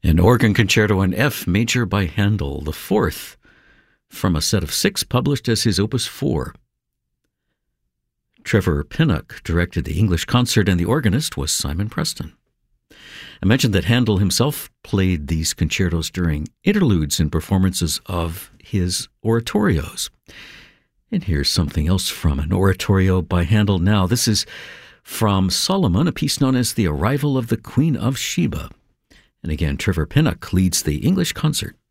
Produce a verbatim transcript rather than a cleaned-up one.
An organ concerto in F major by Handel, the fourth from a set of six published as his Opus four. Trevor Pinnock directed the English concert, and the organist was Simon Preston. I mentioned that Handel himself played these concertos during interludes in performances of his oratorios. And here's something else from an oratorio by Handel now. This is from Solomon, a piece known as The Arrival of the Queen of Sheba. And again, Trevor Pinnock leads the English concert.